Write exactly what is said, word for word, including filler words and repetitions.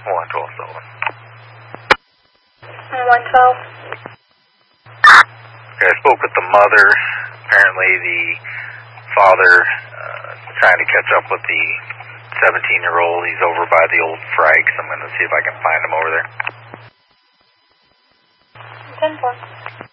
one twelve Sullivan. one twelve. Okay, I spoke with the mother. Apparently the father uh, trying to catch up with the seventeen-year-old. He's over by the old Frags. I'm going to see if I can find him over there. ten four.